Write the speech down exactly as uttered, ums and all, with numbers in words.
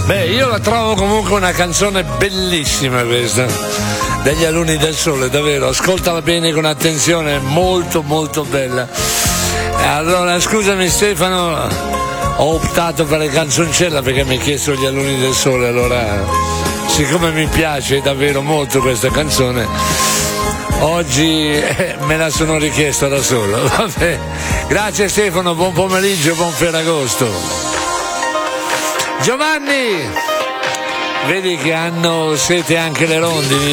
Beh, io la trovo comunque una canzone bellissima questa, degli Alunni del Sole, davvero, ascoltala bene con attenzione, molto molto bella. Allora, scusami Stefano, ho optato per le canzoncella perché mi hai chiesto gli Alunni del Sole, allora, siccome mi piace davvero molto questa canzone, oggi eh, me la sono richiesta da solo. Vabbè. Grazie Stefano, buon pomeriggio, buon Ferragosto. Giovanni, vedi che hanno sete anche le rondini.